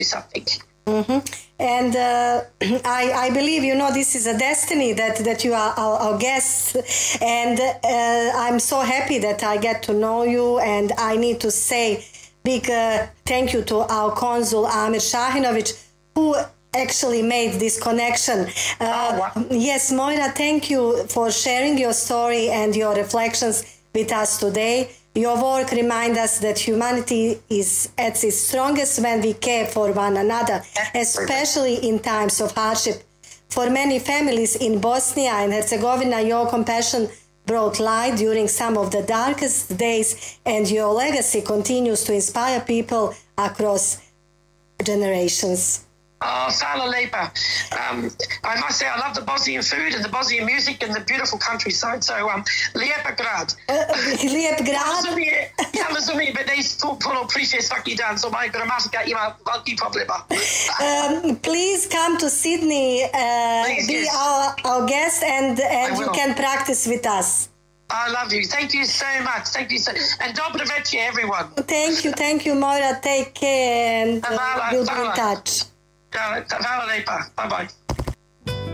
something. And I believe, this is a destiny that you are our guests. And I'm so happy that I get to know you. And I need to say big thank you to our consul, Amir Shahinovic, who actually made this connection. Wow. Yes, Moira, thank you for sharing your story and your reflections with us today. Your work reminds us that humanity is at its strongest when we care for one another, especially in times of hardship. For many families in Bosnia and Herzegovina, your compassion brought light during some of the darkest days, and your legacy continues to inspire people across generations. Oh, Sala Lepa. I must say I love the Bosnian food and the Bosnian music and the beautiful countryside. So, Lijepa grad. Lijep grad. Ja razumijem, da je to puno priče svaki dan, so moja gramatika ima veliki problema. Please come to Sydney, be our guest, and you can practice with us. I love you. Thank you so much. Thank you so and dobro večer, everyone. Thank you, Moira. Take care, and we'll be in touch. Hvala lepa. Bye-bye.